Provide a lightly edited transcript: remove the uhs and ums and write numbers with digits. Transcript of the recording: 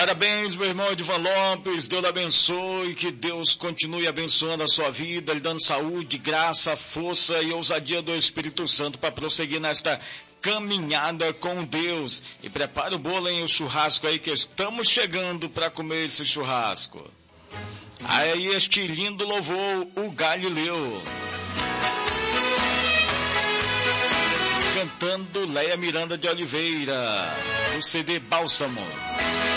Parabéns, meu irmão Edivan Lopes, Deus abençoe, que Deus continue abençoando a sua vida, lhe dando saúde, graça, força e ousadia do Espírito Santo para prosseguir nesta caminhada com Deus. E prepara o bolo, hein, o churrasco aí, que estamos chegando para comer esse churrasco. Aí este lindo louvor, o Galileu. Cantando Leia Miranda de Oliveira, o CD Bálsamo.